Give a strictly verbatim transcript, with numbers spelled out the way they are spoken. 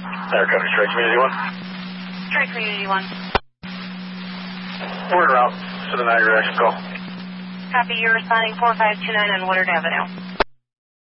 There, copy, straight community one. Straight community one. We're en route to the Niagara action call. Copy, you're responding four five two nine on Woodard Avenue.